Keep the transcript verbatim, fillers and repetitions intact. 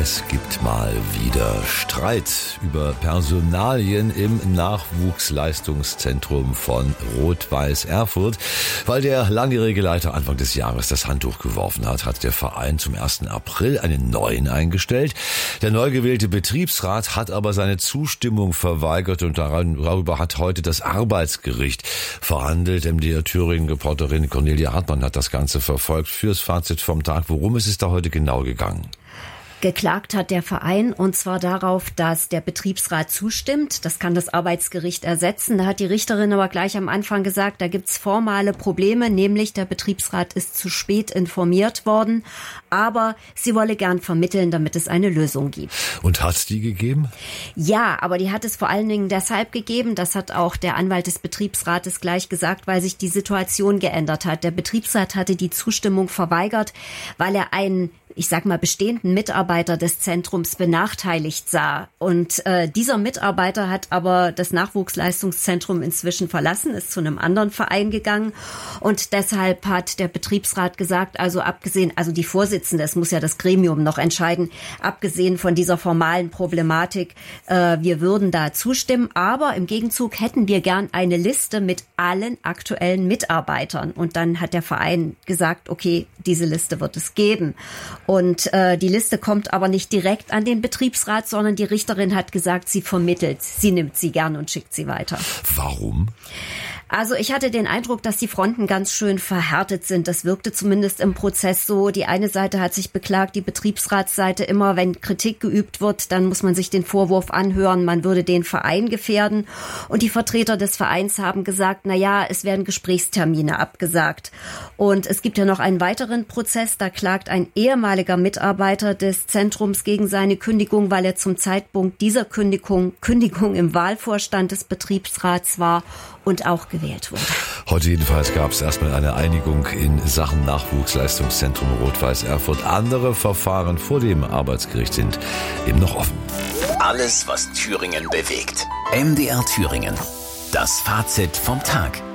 Es gibt mal wieder Streit über Personalien im Nachwuchsleistungszentrum von Rot-Weiß Erfurt. Weil der langjährige Leiter Anfang des Jahres das Handtuch geworfen hat, hat der Verein zum ersten April einen neuen eingestellt. Der neu gewählte Betriebsrat hat aber seine Zustimmung verweigert und darüber hat heute das Arbeitsgericht verhandelt. M D R Thüringen-Reporterin Cornelia Hartmann hat das Ganze verfolgt. Fürs Fazit vom Tag, worum ist es da heute genau gegangen? Geklagt hat der Verein, und zwar darauf, dass der Betriebsrat zustimmt. Das kann das Arbeitsgericht ersetzen. Da hat die Richterin aber gleich am Anfang gesagt, da gibt's formale Probleme, nämlich der Betriebsrat ist zu spät informiert worden. Aber sie wolle gern vermitteln, damit es eine Lösung gibt. Und hat's die gegeben? Ja, aber die hat es vor allen Dingen deshalb gegeben, das hat auch der Anwalt des Betriebsrates gleich gesagt, weil sich die Situation geändert hat. Der Betriebsrat hatte die Zustimmung verweigert, weil er einen ich sag mal, bestehenden Mitarbeiter des Zentrums benachteiligt sah. Und äh, dieser Mitarbeiter hat aber das Nachwuchsleistungszentrum inzwischen verlassen, ist zu einem anderen Verein gegangen. Und deshalb hat der Betriebsrat gesagt, also abgesehen, also die Vorsitzende, es muss ja das Gremium noch entscheiden, abgesehen von dieser formalen Problematik, äh, wir würden da zustimmen. Aber im Gegenzug hätten wir gern eine Liste mit allen aktuellen Mitarbeitern. Und dann hat der Verein gesagt, okay, diese Liste wird es geben. Und äh, die Liste kommt aber nicht direkt an den Betriebsrat, sondern die Richterin hat gesagt, sie vermittelt. Sie nimmt sie gern und schickt sie weiter. Warum? Also ich hatte den Eindruck, dass die Fronten ganz schön verhärtet sind. Das wirkte zumindest im Prozess so. Die eine Seite hat sich beklagt, die Betriebsratsseite immer, wenn Kritik geübt wird, dann muss man sich den Vorwurf anhören, man würde den Verein gefährden. Und die Vertreter des Vereins haben gesagt, na ja, es werden Gesprächstermine abgesagt. Und es gibt ja noch einen weiteren Prozess, da klagt ein ehemaliger Mitarbeiter des Zentrums gegen seine Kündigung, weil er zum Zeitpunkt dieser Kündigung, Kündigung im Wahlvorstand des Betriebsrats war und auch gewählt wurde. Heute jedenfalls gab es erstmal eine Einigung in Sachen Nachwuchsleistungszentrum Rot-Weiß Erfurt. Andere Verfahren vor dem Arbeitsgericht sind eben noch offen. Alles, was Thüringen bewegt. M D R Thüringen. Das Fazit vom Tag.